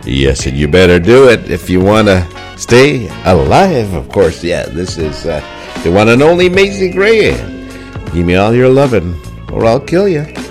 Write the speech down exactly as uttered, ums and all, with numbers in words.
Yes, and you better do it if you want to stay alive, of course. Yeah, this is uh, the one and only Macy Gray. Give me all your lovin', or I'll kill you.